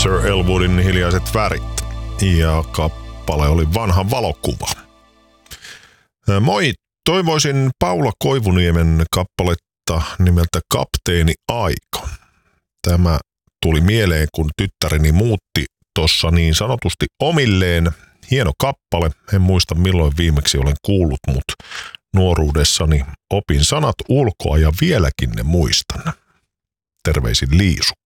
Sir Elwoodin Hiljaiset värit. Ja kappale oli Vanha valokuva. Moi, toivoisin Paula Koivuniemen kappaletta nimeltä Kapteeni Aika. Tämä tuli mieleen, kun tyttäreni muutti tuossa niin sanotusti omilleen. Hieno kappale, en muista milloin viimeksi olen kuullut, mutta nuoruudessani opin sanat ulkoa ja vieläkin ne muistan. Terveisin Liisu.